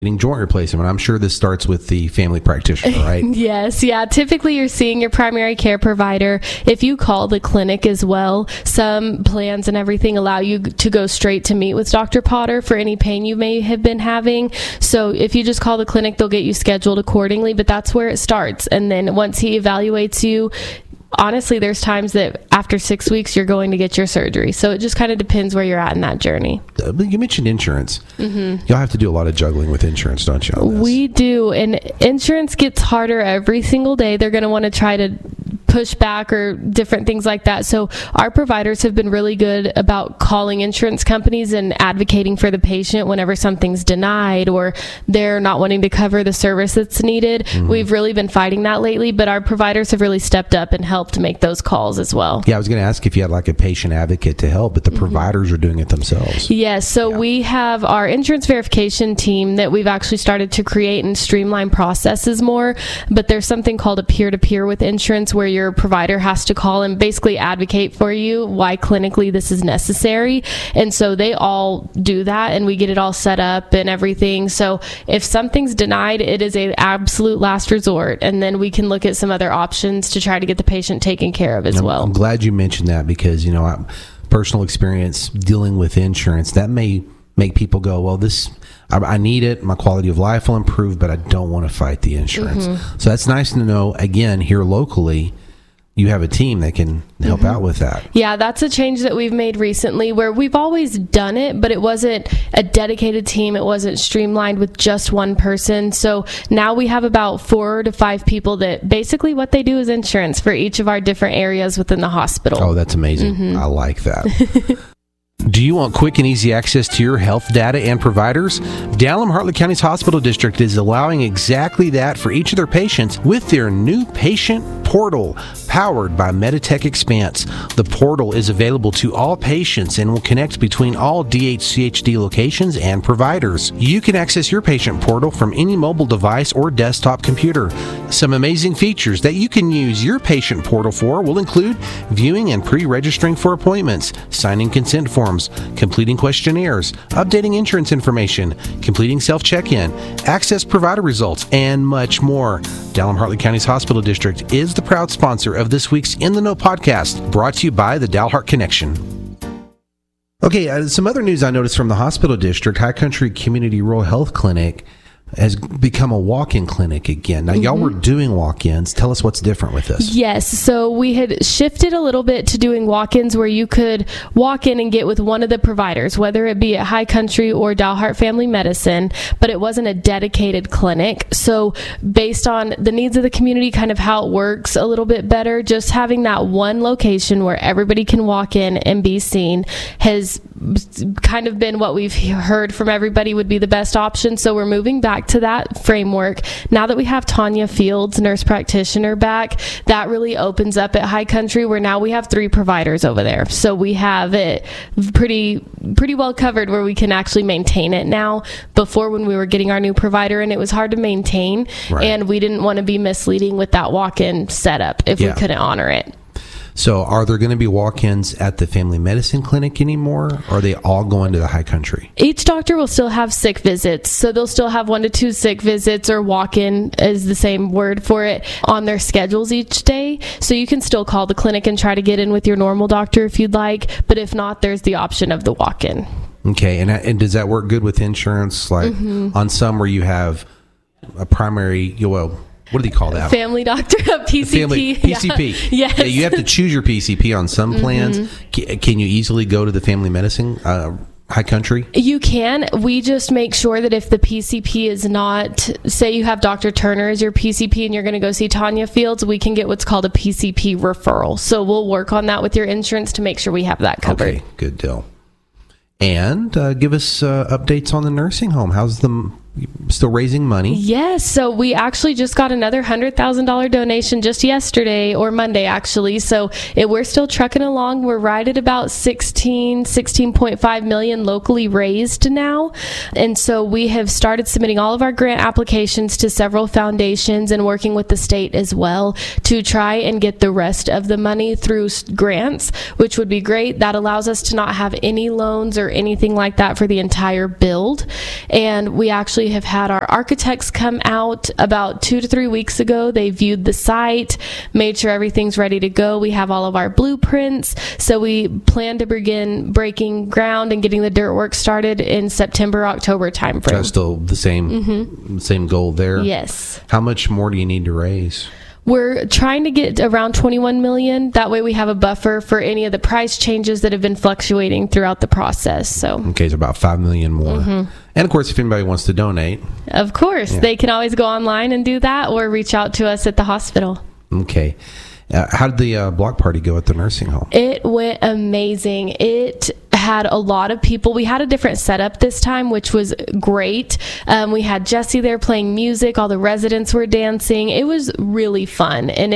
joint replacement. I'm sure this starts with the family practitioner, right? Yes, yeah. Typically, you're seeing your primary care provider. If you call the clinic as well, some plans and everything allow you to go straight to meet with Dr. Potter for any pain you may have been having. So if you just call the clinic, they'll get you scheduled accordingly, but that's where it starts. And then once he evaluates you, honestly, there's times that after 6 weeks, you're going to get your surgery. So it just kind of depends where you're at in that journey. You mentioned insurance. Mm-hmm. Y'all have to do a lot of juggling with insurance, don't you? We do. And insurance gets harder every single day. They're going to want to try to push back or different things like that. So our providers have been really good about calling insurance companies and advocating for the patient whenever something's denied or they're not wanting to cover the service that's needed. Mm-hmm. We've really been fighting that lately, but our providers have really stepped up and helped make those calls as well. Yeah, I was going to ask if you had like a patient advocate to help, but the providers are doing it themselves. Yes, so we have our insurance verification team that we've actually started to create and streamline processes more, but there's something called a peer-to-peer with insurance where your provider has to call and basically advocate for you why clinically this is necessary. And so they all do that and we get it all set up and everything. So if something's denied, it is an absolute last resort. And then we can look at some other options to try to get the patient taken care of as well. I'm glad you mentioned that because, you know, personal experience dealing with insurance, that may make people go, well, I need it. My quality of life will improve, but I don't want to fight the insurance. Mm-hmm. So that's nice to know, again, here locally, you have a team that can help out with that. Yeah, that's a change that we've made recently where we've always done it, but it wasn't a dedicated team. It wasn't streamlined with just one person. So now we have about 4 to 5 people that basically what they do is insurance for each of our different areas within the hospital. Oh, that's amazing. Mm-hmm. I like that. Do you want quick and easy access to your health data and providers? Dalham-Hartley County's Hospital District is allowing exactly that for each of their patients with their new patient portal powered by Meditech Expanse. The portal is available to all patients and will connect between all DHCHD locations and providers. You can access your patient portal from any mobile device or desktop computer. Some amazing features that you can use your patient portal for will include viewing and pre-registering for appointments, signing consent forms, completing questionnaires, updating insurance information, completing self-check-in, access provider results, and much more. Dalham-Hartley County's Hospital District is the proud sponsor of this week's In the Know podcast, brought to you by the Dalhart Connection. Okay, some other news I noticed from the Hospital District. High Country Community Rural Health Clinic has become a walk-in clinic again. Now, y'all were doing walk-ins. Tell us what's different with this. Yes, so we had shifted a little bit to doing walk-ins where you could walk in and get with one of the providers, whether it be at High Country or Dalhart Family Medicine, but it wasn't a dedicated clinic. So based on the needs of the community, kind of how it works a little bit better, just having that one location where everybody can walk in and be seen has kind of been what we've heard from everybody would be the best option. So we're moving back to that framework. Now that we have Tanya Fields, nurse practitioner, back, that really opens up at High Country where now we have 3 providers over there. So we have it pretty well covered where we can actually maintain it now. Before, when we were getting our new provider, and it was hard to maintain, and we didn't want to be misleading with that walk-in setup if we couldn't honor it. So are there going to be walk-ins at the family medicine clinic anymore, or are they all going to the High Country? Each doctor will still have sick visits, so they'll still have 1 to 2 sick visits, or walk-in is the same word for it, on their schedules each day. So you can still call the clinic and try to get in with your normal doctor if you'd like, but if not, there's the option of the walk-in. Okay, and does that work good with insurance? Like on some where you have a primary, what do they call that? Family doctor, PCP. PCP. Yeah. Yes. Yeah, you have to choose your PCP on some plans. Can you easily go to the family medicine High Country? You can. We just make sure that if the PCP is not, say you have Dr. Turner as your PCP and you're going to go see Tanya Fields, we can get what's called a PCP referral. So we'll work on that with your insurance to make sure we have that covered. Okay, good deal. And give us updates on the nursing home. How's the still raising money? Yes, so we actually just got another $100,000 donation just yesterday, or Monday actually. So we're still trucking along. We're right at about 16.5 million locally raised now. And so we have started submitting all of our grant applications to several foundations and working with the state as well to try and get the rest of the money through grants, which would be great. That allows us to not have any loans or anything like that for the entire build. And we actually actually have had our architects come out about 2 to 3 weeks ago. They viewed the site, made sure everything's ready to go. We have all of our blueprints, so we plan to begin breaking ground and getting the dirt work started in September, October timeframe. That's still the same goal there? Yes. How much more do you need to raise? We're trying to get around $21 million. That way we have a buffer for any of the price changes that have been fluctuating throughout the process. So okay, it's about $5 million more. And of course, if anybody wants to donate, of course, they can always go online and do that, or reach out to us at the hospital. Okay. How did the block party go at the nursing home? It went amazing. It had a lot of people. We had a different setup this time, which was great. We had Jesse there playing music. All the residents were dancing. It was really fun, and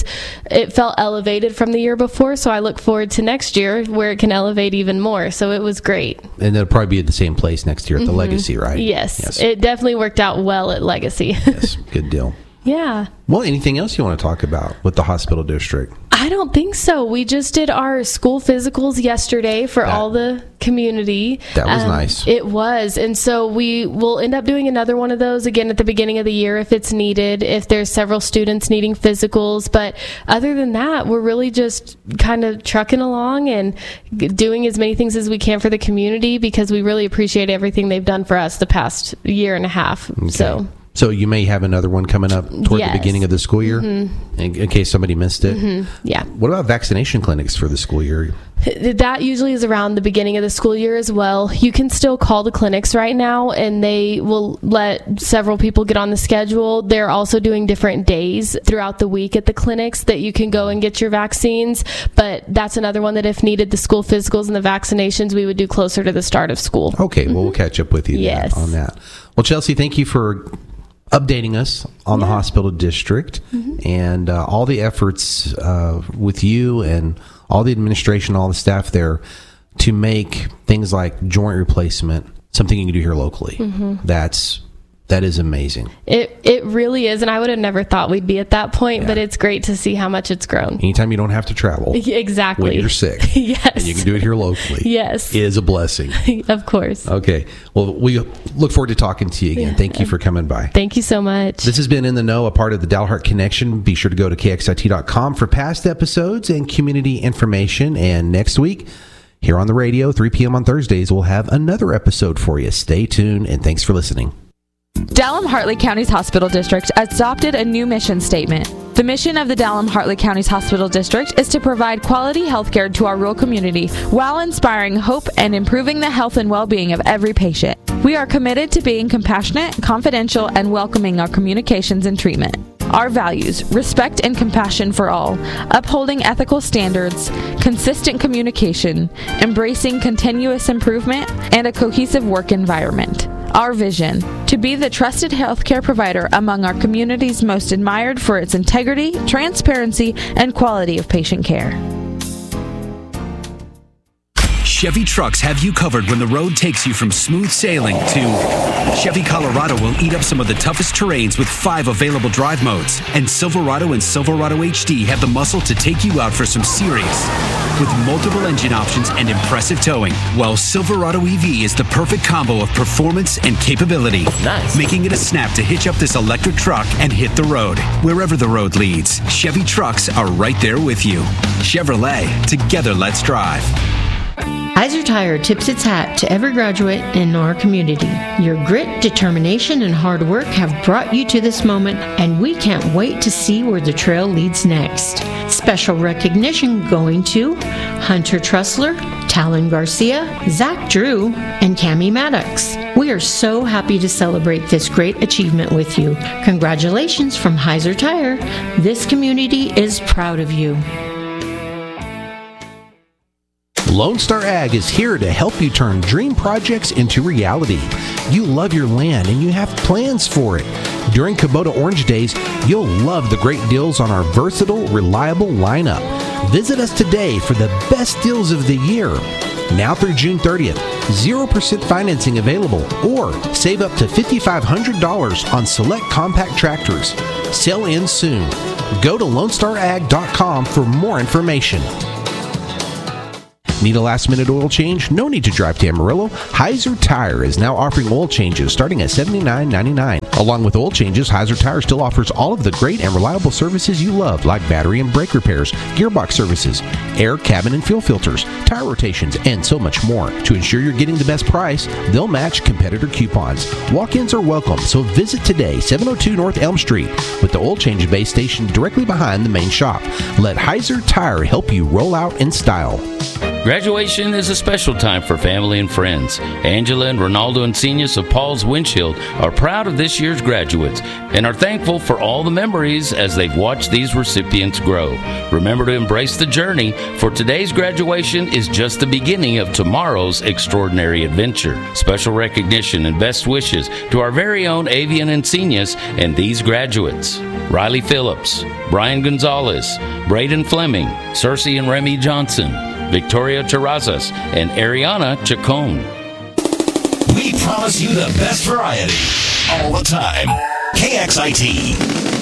it felt elevated from the year before, so I look forward to next year where it can elevate even more. So it was great. And it'll probably be at the same place next year at the Legacy, right? Yes. It definitely worked out well at Legacy. Yes, good deal. Yeah. Well, anything else you want to talk about with the hospital district? I don't think so. We just did our school physicals yesterday for all the community. That was nice. It was. And so we will end up doing another one of those again at the beginning of the year if it's needed, if there's several students needing physicals. But other than that, we're really just kind of trucking along and doing as many things as we can for the community, because we really appreciate everything they've done for us the past year and a half. Okay. So you may have another one coming up toward the beginning of the school year, in case somebody missed it. Yeah. What about vaccination clinics for the school year? That usually is around the beginning of the school year as well. You can still call the clinics right now, and they will let several people get on the schedule. They're also doing different days throughout the week at the clinics that you can go and get your vaccines. But that's another one that if needed, the school physicals and the vaccinations, we would do closer to the start of school. Okay, well, we'll catch up with you on that. Well, Chelsea, thank you for updating us on the hospital district and all the efforts with you and all the administration, all the staff there to make things like joint replacement something you can do here locally. That is amazing. It really is, and I would have never thought we'd be at that point, but it's great to see how much it's grown. Anytime you don't have to travel. Exactly. When you're sick. Yes. And you can do it here locally. Yes. It is a blessing. Of course. Okay. Well, we look forward to talking to you again. Thank you for coming by. Thank you so much. This has been In the Know, a part of the Dalhart Connection. Be sure to go to KXIT.com for past episodes and community information. And next week, here on the radio, 3 p.m. on Thursdays, we'll have another episode for you. Stay tuned, and thanks for listening. Dallam-Hartley County's Hospital District adopted a new mission statement. The mission of the Dallam-Hartley County's Hospital District is to provide quality health care to our rural community while inspiring hope and improving the health and well-being of every patient. We are committed to being compassionate, confidential, and welcoming our communications and treatment. Our values: respect and compassion for all, upholding ethical standards, consistent communication, embracing continuous improvement, and a cohesive work environment. Our vision: to be the trusted healthcare provider among our community's most admired for its integrity, transparency, and quality of patient care. Chevy trucks have you covered when the road takes you from smooth sailing to Chevy Colorado will eat up some of the toughest terrains with 5 available drive modes. And Silverado and Silverado HD have the muscle to take you out for some serious with multiple engine options and impressive towing. While Silverado EV is the perfect combo of performance and capability. Nice. Making it a snap to hitch up this electric truck and hit the road. Wherever the road leads, Chevy trucks are right there with you. Chevrolet, together let's drive. Heiser Tire tips its hat to every graduate in our community. Your grit, determination, and hard work have brought you to this moment, and we can't wait to see where the trail leads next. Special recognition going to Hunter Trussler, Talon Garcia, Zach Drew, and Cammie Maddox. We are so happy to celebrate this great achievement with you. Congratulations from Heiser Tire. This community is proud of you. Lone Star Ag is here to help you turn dream projects into reality. You love your land and you have plans for it. During Kubota Orange Days, you'll love the great deals on our versatile, reliable lineup. Visit us today for the best deals of the year. Now through June 30th, 0% financing available, or save up to $5,500 on select compact tractors. Sale ends soon. Go to LoneStarAg.com for more information. Need a last-minute oil change? No need to drive to Amarillo. Heiser Tire is now offering oil changes starting at $79.99. Along with oil changes, Heiser Tire still offers all of the great and reliable services you love, like battery and brake repairs, gearbox services, air, cabin, and fuel filters, tire rotations, and so much more. To ensure you're getting the best price, they'll match competitor coupons. Walk-ins are welcome, so visit today, 702 North Elm Street, with the oil change bay station directly behind the main shop. Let Heiser Tire help you roll out in style. Graduation is a special time for family and friends. Angela and Ronaldo Encinas of Paul's Windshield are proud of this year's graduates and are thankful for all the memories as they've watched these recipients grow. Remember to embrace the journey, for today's graduation is just the beginning of tomorrow's extraordinary adventure. Special recognition and best wishes to our very own Avian Encinas and these graduates: Riley Phillips, Brian Gonzalez, Braden Fleming, Cersei and Remy Johnson, Victoria Terrazas, and Ariana Chacon. We promise you the best variety all the time. KXIT.